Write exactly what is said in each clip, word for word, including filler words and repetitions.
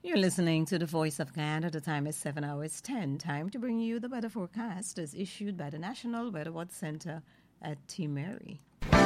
You're listening to the Voice of Guyana. The time is seven hours ten. Time to bring you the weather forecast as issued by the National Weather Watch Center at T. Mary.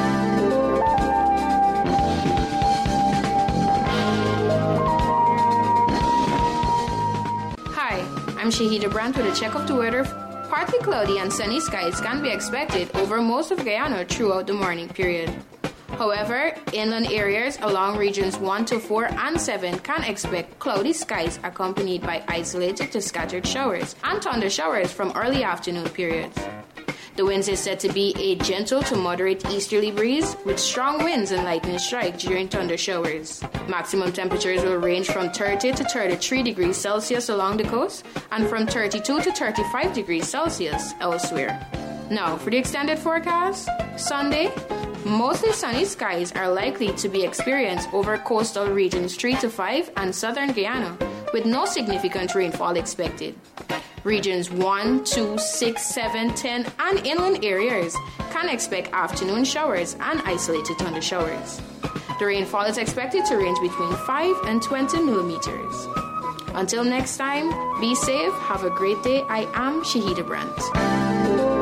Hi, I'm Shahida Brandt with a check of the weather. Partly cloudy and sunny skies can be expected over most of Guyana throughout the morning period. However, inland areas along regions one to four and seven can expect cloudy skies accompanied by isolated to scattered showers and thunder showers from early afternoon periods. The winds is said to be a gentle to moderate easterly breeze with strong winds and lightning strike during thunder showers. Maximum temperatures will range from thirty to thirty-three degrees Celsius along the coast and from thirty-two to thirty-five degrees Celsius elsewhere. Now, for the extended forecast, Sunday, mostly sunny skies are likely to be experienced over coastal regions three to five and southern Guyana, with no significant rainfall expected. Regions one, two, six, seven, ten, and inland areas can expect afternoon showers and isolated thunder showers. The rainfall is expected to range between five and twenty millimeters. Until next time, be safe, have a great day. I am Shahida Brandt.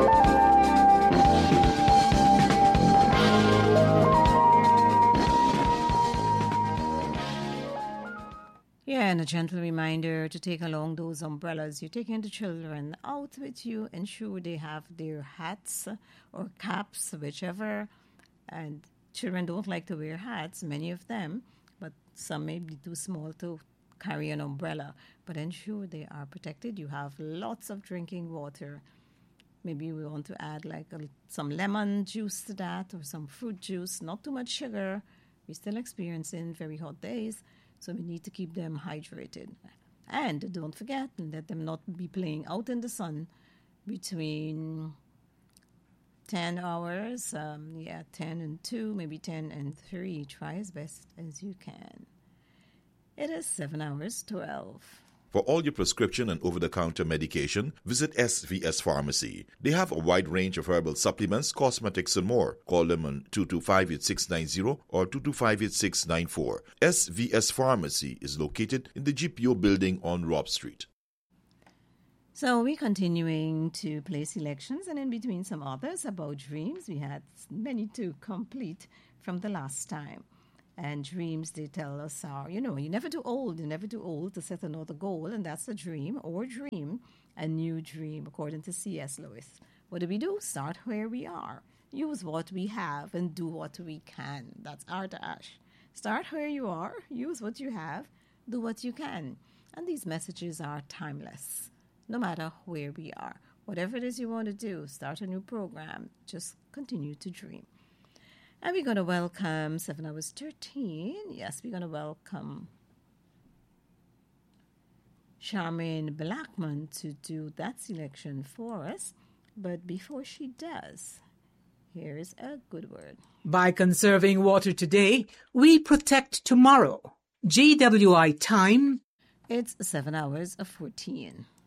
Yeah, and a gentle reminder to take along those umbrellas. You're taking the children out with you. Ensure they have their hats or caps, whichever. And children don't like to wear hats, many of them, but some may be too small to carry an umbrella. But ensure they are protected. You have lots of drinking water. Maybe we want to add like a, some lemon juice to that or some fruit juice, not too much sugar. We're still experiencing very hot days. So we need to keep them hydrated. And don't forget, let them not be playing out in the sun between ten hours, um, yeah, ten and two, maybe ten and three. Try as best as you can. It is seven hours, twelve. For all your prescription and over-the-counter medication, visit S V S Pharmacy. They have a wide range of herbal supplements, cosmetics, and more. Call them on two two five, eight six nine zero or two two five, eight six nine four. S V S Pharmacy is located in the G P O building on Robb Street. So we're continuing to play selections, and in between some others about dreams. We had many to complete from the last time. And dreams, they tell us, are, you know, you're never too old. You're never too old to set another goal, and that's a dream or dream, a new dream, according to C S Lewis. What do we do? Start where we are. Use what we have and do what we can. That's our dash. Start where you are. Use what you have. Do what you can. And these messages are timeless, no matter where we are. Whatever it is you want to do, start a new program. Just continue to dream. And we're going to welcome seven hours thirteen. Yes, we're going to welcome Charmaine Blackman to do that selection for us. But before she does, here's a good word. By conserving water today, we protect tomorrow. G W I time. It's seven hours of fourteen.